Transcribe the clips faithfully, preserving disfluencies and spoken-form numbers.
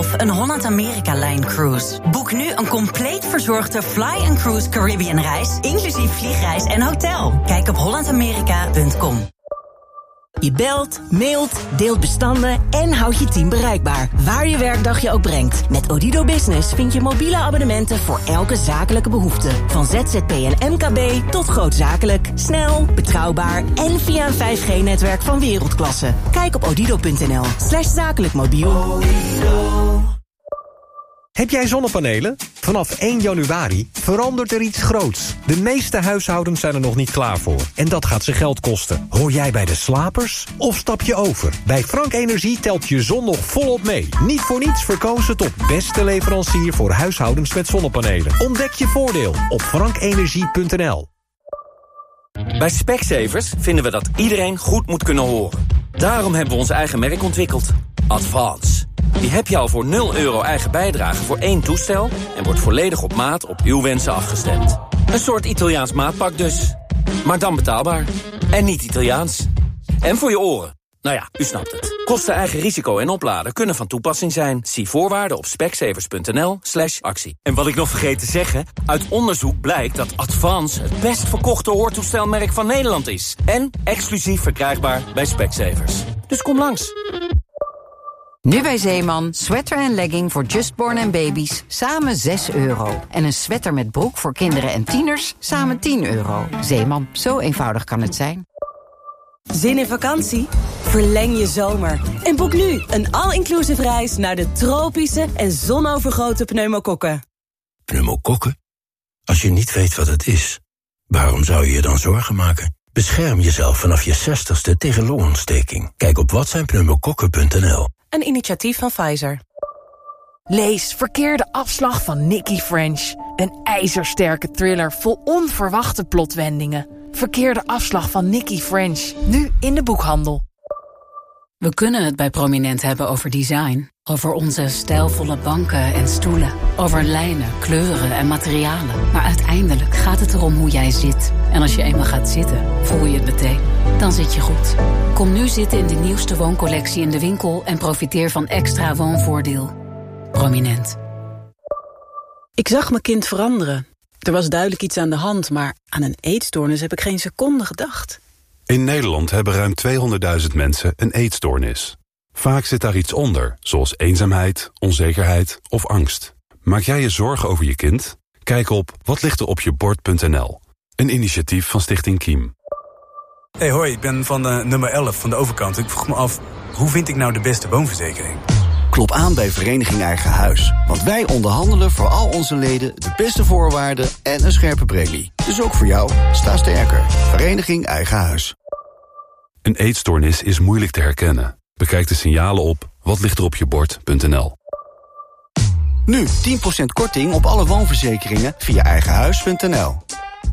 zelf een Holland-Amerika-Line cruise. Boek nu een compleet verzorgde Fly and Cruise Caribbean reis, inclusief vliegreis en hotel. Kijk op holland amerika punt com. Je belt, mailt, deelt bestanden en houdt je team bereikbaar. Waar je werkdag je ook brengt. Met Odido Business vind je mobiele abonnementen voor elke zakelijke behoefte. Van Z Z P en M K B tot grootzakelijk. Snel, betrouwbaar en via een vijf G-netwerk van wereldklasse. Kijk op odido punt n l slash zakelijk mobiel. Heb jij zonnepanelen? Vanaf één januari verandert er iets groots. De meeste huishoudens zijn er nog niet klaar voor. En dat gaat ze geld kosten. Hoor jij bij de slapers? Of stap je over? Bij Frank Energie telt je zon nog volop mee. Niet voor niets verkozen tot beste leverancier voor huishoudens met zonnepanelen. Ontdek je voordeel op frank energie punt n l. Bij Specsavers vinden we dat iedereen goed moet kunnen horen. Daarom hebben we ons eigen merk ontwikkeld. Advance. Die heb je al voor nul euro eigen bijdrage voor één toestel en wordt volledig op maat op uw wensen afgestemd. Een soort Italiaans maatpak dus. Maar dan betaalbaar. En niet Italiaans. En voor je oren. Nou ja, u snapt het. Kosten, eigen risico en opladen kunnen van toepassing zijn. Zie voorwaarden op specsavers punt n l slash actie. En wat ik nog vergeet te zeggen, uit onderzoek blijkt dat Advance het best verkochte hoortoestelmerk van Nederland is. En exclusief verkrijgbaar bij Specsavers. Dus kom langs. Nu bij Zeeman, sweater en legging voor justborn en baby's, samen zes euro. En een sweater met broek voor kinderen en tieners, samen tien euro. Zeeman, zo eenvoudig kan het zijn. Zin in vakantie? Verleng je zomer. En boek nu een all-inclusive reis naar de tropische en zonovergoten pneumokokken. Pneumokokken? Als je niet weet wat het is, waarom zou je je dan zorgen maken? Bescherm jezelf vanaf je zestigste tegen longontsteking. Kijk op wat zijn pneumokokken punt n l. Een initiatief van Pfizer. Lees Verkeerde afslag van Nicky French. Een ijzersterke thriller vol onverwachte plotwendingen. Verkeerde afslag van Nicky French. Nu in de boekhandel. We kunnen het bij Prominent hebben over design. Over onze stijlvolle banken en stoelen. Over lijnen, kleuren en materialen. Maar uiteindelijk gaat het erom hoe jij zit. En als je eenmaal gaat zitten, voel je het meteen. Dan zit je goed. Kom nu zitten in de nieuwste wooncollectie in de winkel en profiteer van extra woonvoordeel. Prominent. Ik zag mijn kind veranderen. Er was duidelijk iets aan de hand, maar aan een eetstoornis heb ik geen seconde gedacht. In Nederland hebben ruim tweehonderdduizend mensen een eetstoornis. Vaak zit daar iets onder, zoals eenzaamheid, onzekerheid of angst. Maak jij je zorgen over je kind? Kijk op watlichteropjebord punt n l. Een initiatief van Stichting Kiem. Hey hoi, ik ben van uh, nummer elf van de overkant. Ik vroeg me af, hoe vind ik nou de beste woonverzekering? Klop aan bij Vereniging Eigen Huis. Want wij onderhandelen voor al onze leden de beste voorwaarden en een scherpe premie. Dus ook voor jou, sta sterker. Vereniging Eigen Huis. Een eetstoornis is moeilijk te herkennen. Bekijk de signalen op watlichteropjebord punt n l. Nu tien procent korting op alle woonverzekeringen via eigenhuis punt n l.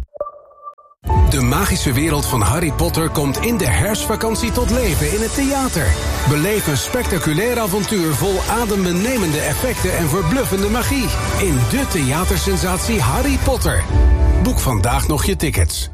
De magische wereld van Harry Potter komt in de herfstvakantie tot leven in het theater. Beleef een spectaculair avontuur vol adembenemende effecten en verbluffende magie. In de theatersensatie Harry Potter. Boek vandaag nog je tickets.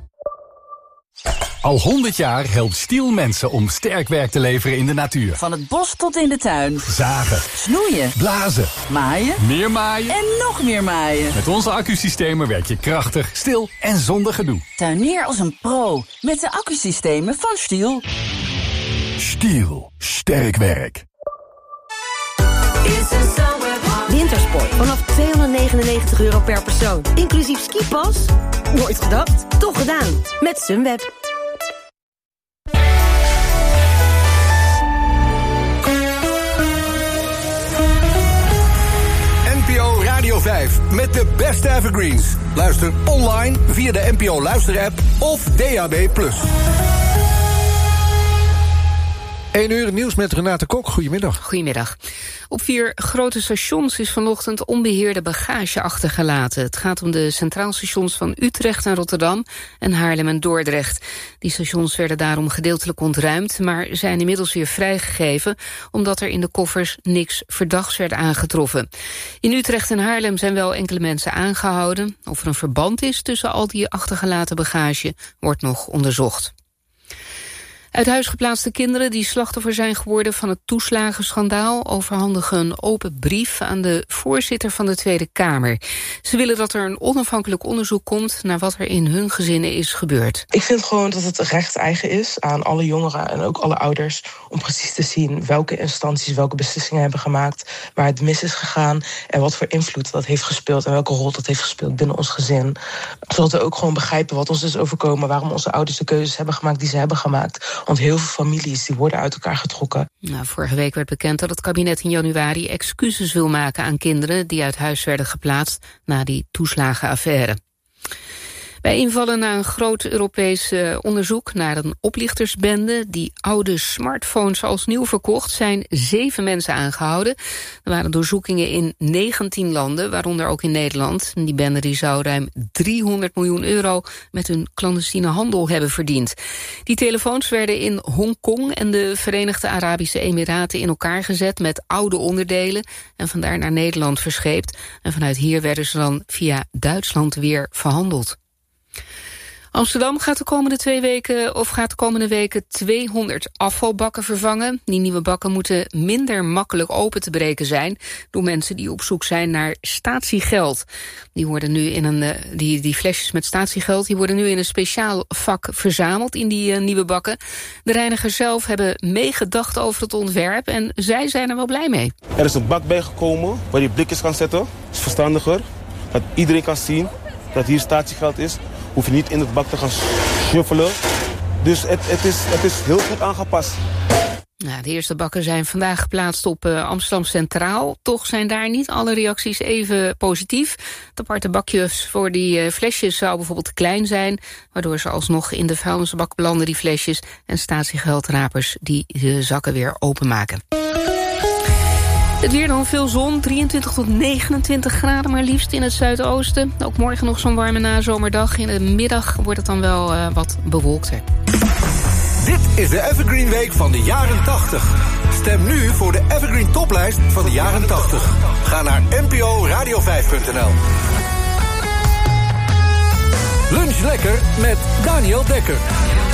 Al honderd jaar helpt Stiel mensen om sterk werk te leveren in de natuur. Van het bos tot in de tuin. Zagen. Snoeien. Blazen. Maaien. Meer maaien. En nog meer maaien. Met onze accusystemen werk je krachtig, stil en zonder gedoe. Tuinier als een pro. Met de accusystemen van Stiel. Stiel. Sterk werk. Wintersport vanaf tweehonderdnegenennegentig euro per persoon. Inclusief skipas? Nooit gedacht, toch gedaan. Met Sunweb. N P O Radio vijf met de beste evergreens. Luister online via de N P O Luister-app of D A B plus. één uur nieuws met Renate Kok. Goedemiddag. Goedemiddag. Op vier grote stations is vanochtend onbeheerde bagage achtergelaten. Het gaat om de centraalstations van Utrecht en Rotterdam en Haarlem en Dordrecht. Die stations werden daarom gedeeltelijk ontruimd, maar zijn inmiddels weer vrijgegeven, omdat er in de koffers niks verdachts werd aangetroffen. In Utrecht en Haarlem zijn wel enkele mensen aangehouden. Of er een verband is tussen al die achtergelaten bagage wordt nog onderzocht. Uit huis geplaatste kinderen die slachtoffer zijn geworden van het toeslagenschandaal overhandigen een open brief aan de voorzitter van de Tweede Kamer. Ze willen dat er een onafhankelijk onderzoek komt naar wat er in hun gezinnen is gebeurd. Ik vind gewoon dat het recht eigen is aan alle jongeren en ook alle ouders om precies te zien welke instanties welke beslissingen hebben gemaakt, waar het mis is gegaan en wat voor invloed dat heeft gespeeld en welke rol dat heeft gespeeld binnen ons gezin. Zodat we ook gewoon begrijpen wat ons is overkomen, waarom onze ouders de keuzes hebben gemaakt die ze hebben gemaakt. Want heel veel families die worden uit elkaar getrokken. Nou, vorige week werd bekend dat het kabinet in januari excuses wil maken aan kinderen die uit huis werden geplaatst na die toeslagenaffaire. Bij invallen na een groot Europees uh, onderzoek naar een oplichtersbende die oude smartphones als nieuw verkocht, zijn zeven mensen aangehouden. Er waren doorzoekingen in negentien landen, waaronder ook in Nederland. Die bende die zou ruim driehonderd miljoen euro met hun clandestine handel hebben verdiend. Die telefoons werden in Hongkong en de Verenigde Arabische Emiraten in elkaar gezet met oude onderdelen en vandaar naar Nederland verscheept. En vanuit hier werden ze dan via Duitsland weer verhandeld. Amsterdam gaat de komende twee weken of gaat de komende weken tweehonderd afvalbakken vervangen. Die nieuwe bakken moeten minder makkelijk open te breken zijn door mensen die op zoek zijn naar statiegeld. Die worden nu in een die die flesjes met statiegeld die worden nu in een speciaal vak verzameld in die uh, nieuwe bakken. De reinigers zelf hebben meegedacht over het ontwerp en zij zijn er wel blij mee. Er is een bak bijgekomen waar je blikjes kan zetten. Dat is verstandiger. Dat iedereen kan zien dat hier statiegeld is. Hoef je niet in het bak te gaan snuffelen. Dus het, het, is, het is heel goed aangepast. Nou, de eerste bakken zijn vandaag geplaatst op uh, Amsterdam Centraal. Toch zijn daar niet alle reacties even positief. De aparte bakjes voor die uh, flesjes zou bijvoorbeeld te klein zijn, waardoor ze alsnog in de vuilnisbak belanden, die flesjes. En statiegeldrapers die de zakken weer openmaken. Het weer dan veel zon, drieëntwintig tot negenentwintig graden maar liefst in het zuidoosten. Ook morgen nog zo'n warme nazomerdag. In de middag wordt het dan wel uh, wat bewolkter. Dit is de Evergreen Week van de jaren tachtig. Stem nu voor de Evergreen Toplijst van de jaren tachtig. Ga naar n p o radio vijf punt n l. Lunch lekker met Daniel Dekker.